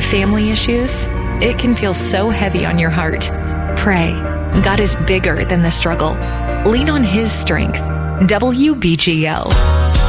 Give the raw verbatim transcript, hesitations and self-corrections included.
family issues? It can feel so heavy on your heart. Pray. God is bigger than the struggle. Lean on His strength. W B G L.